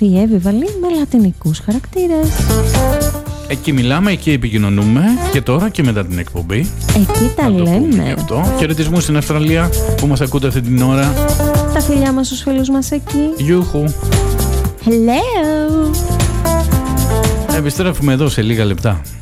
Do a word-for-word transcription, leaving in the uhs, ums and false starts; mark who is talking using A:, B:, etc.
A: η Εύη Βαλή με λατινικούς χαρακτήρες.
B: Εκεί μιλάμε, εκεί επικοινωνούμε και τώρα και μετά την εκπομπή.
A: Εκεί τα λέμε.
B: Αυτό. Χαιρετισμού στην Αυστραλία που μας ακούτε αυτή την ώρα.
A: Τα φιλιά μας στους φίλους μας εκεί.
B: Γιούχου.
A: Hello.
B: Επιστρέφουμε εδώ σε λίγα λεπτά.